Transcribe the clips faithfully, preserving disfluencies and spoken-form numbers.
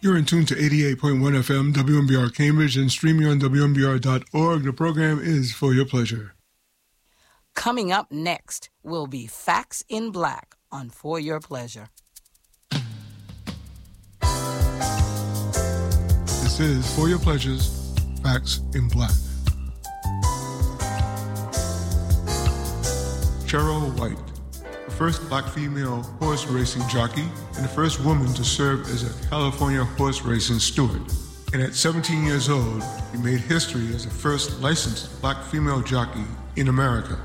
You're in tune to eighty-eight point one F M, W M B R Cambridge, and streaming on W M B R dot org. The program is For Your Pleasure. Coming up next will be Facts in Black on For Your Pleasure. This is For Your Pleasure's Facts in Black. Cheryl White, the first black female horse racing jockey and the first woman to serve as a California horse racing steward. And at seventeen years old, he made history as the first licensed black female jockey in America.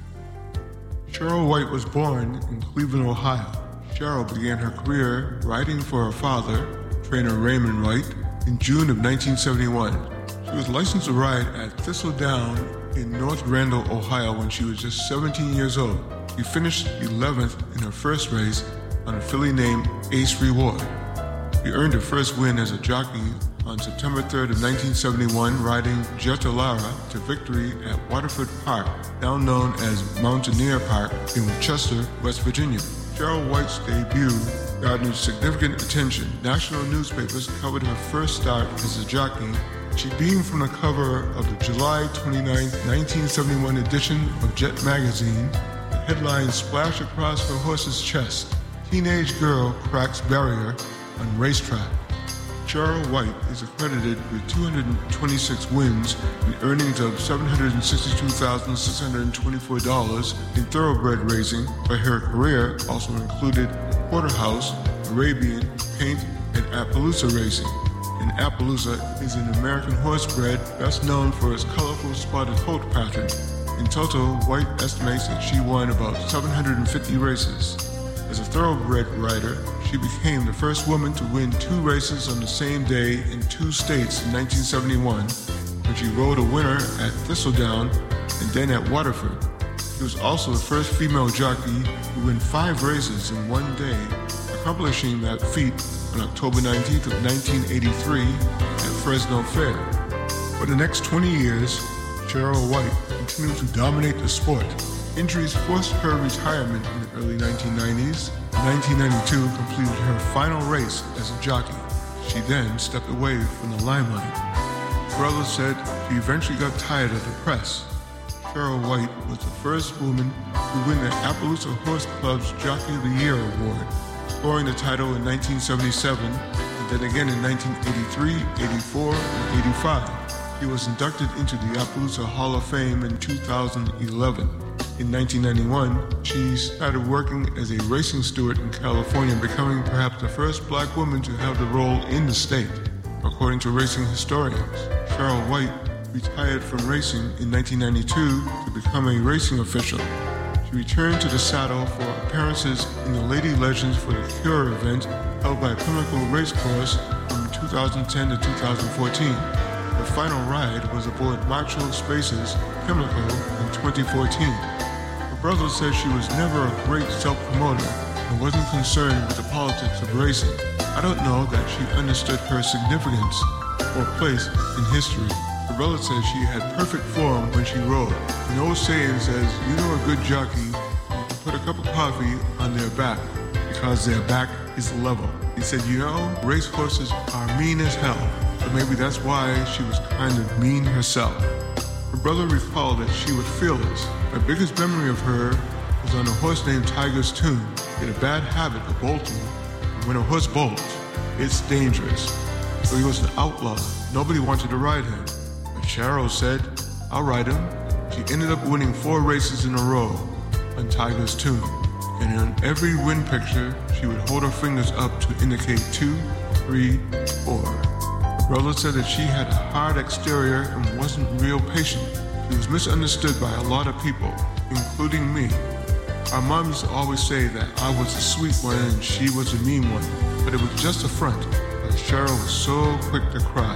Cheryl White was born in Cleveland, Ohio. Cheryl began her career riding for her father, trainer Raymond White, in June of nineteen seventy-one. She was licensed to ride at Thistledown in North Randall, Ohio when she was just seventeen years old. She finished eleventh in her first race on a filly named Ace Reward. She earned her first win as a jockey on September third of nineteen seventy-one, riding Jetta Lara to victory at Waterford Park, now known as Mountaineer Park in Chester, West Virginia. Cheryl White's debut garnered significant attention. National newspapers covered her first start as a jockey. She beamed from the cover of the July twenty-ninth, nineteen seventy-one edition of Jet magazine. The headline splashed across her horse's chest: "Teenage girl cracks barrier on racetrack." Cheryl White is accredited with two hundred twenty-six wins and earnings of seven hundred sixty-two thousand six hundred twenty-four dollars in thoroughbred racing, but her career also included Porterhouse, Arabian, Paint, and Appaloosa racing. And Appaloosa is an American horsebred best known for its colorful spotted coat pattern. In total, White estimates that she won about seven hundred fifty races. As a thoroughbred rider, she became the first woman to win two races on the same day in two states in nineteen seventy-one, when she rode a winner at Thistledown and then at Waterford. She was also the first female jockey to win five races in one day, accomplishing that feat on October nineteenth of nineteen eighty-three at Fresno Fair. For the next twenty years, Cheryl White continued to dominate the sport. Injuries forced her retirement in the early nineteen nineties. In nineteen ninety-two, completed her final race as a jockey. She then stepped away from the limelight. Brother said she eventually got tired of the press. Cheryl White was the first woman to win the Appaloosa Horse Club's Jockey of the Year award, scoring the title in nineteen seventy-seven, and then again in nineteen eighty-three, eighty-four, and eighty-five. He was inducted into the Appaloosa Hall of Fame in two thousand eleven. In nineteen ninety-one, she started working as a racing steward in California, becoming perhaps the first black woman to have the role in the state. According to racing historians, Cheryl White retired from racing in nineteen ninety-two to become a racing official. She returned to the saddle for appearances in the Lady Legends for the Cure event held by Pimlico Racecourse from two thousand ten to two thousand fourteen. The final ride was aboard Marshall Space's Pimlico in twenty fourteen. Her brother said she was never a great self-promoter and wasn't concerned with the politics of racing. I don't know that she understood her significance or place in history. Her brother said she had perfect form when she rode. An old saying says, you know a good jockey, you can put a cup of coffee on their back because their back is level. He said, you know, racehorses are mean as hell, so maybe that's why she was kind of mean herself. Her brother recalled that she was fearless. My biggest memory of her was on a horse named Tiger's Tune. He had a bad habit of bolting, and when a horse bolts, it's dangerous. So he was an outlaw. Nobody wanted to ride him. But Cheryl said, I'll ride him. She ended up winning four races in a row on Tiger's Tune. And on every win picture, she would hold her fingers up to indicate two, three, four. Her brother said that she had a hard exterior and wasn't real patient. She was misunderstood by a lot of people, including me. Our mom used to always say that I was a sweet one and she was a mean one, but it was just a front, as Cheryl was so quick to cry.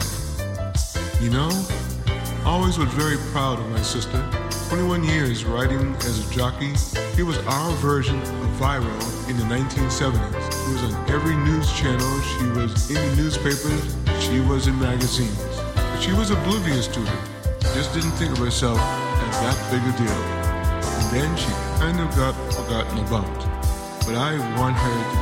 You know, I always was very proud of my sister. twenty-one years riding as a jockey, she was our version of Viral in the nineteen seventies. She was on every news channel, she was in the newspapers, she was in magazines. But she was oblivious to it. She just didn't think of herself as that big a deal. And then she kind of got forgotten about. But I want her to